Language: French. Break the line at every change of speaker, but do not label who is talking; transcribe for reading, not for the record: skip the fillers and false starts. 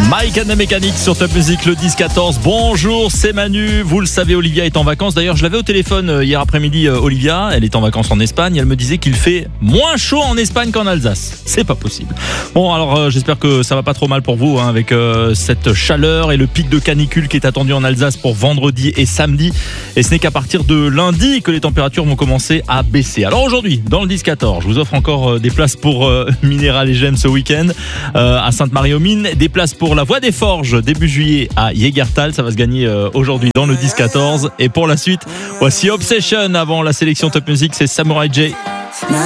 Mike and the Mechanics sur Top Music, le 10-14. Bonjour, c'est Manu. Vous le savez, Olivia est en vacances. D'ailleurs, je l'avais au téléphone hier après-midi, Olivia. Elle est en vacances en Espagne. Elle me disait qu'il fait moins chaud en Espagne qu'en Alsace. C'est pas possible. Bon, alors j'espère que ça va pas trop mal pour vous avec cette chaleur et le pic de canicule qui est attendu en Alsace pour vendredi et samedi. Et ce n'est qu'à partir de lundi que les températures vont commencer à baisser. Alors aujourd'hui, dans le 10-14, je vous offre encore des places pour Minéral et Gemmes ce week-end à Sainte-Marie-aux-Mines. Des places pour la Voix des Forges début juillet à Jägertal. Ça va se gagner aujourd'hui dans le 10-14. Et pour la suite, voici Obsession avant la sélection Top Music. C'est Samurai J.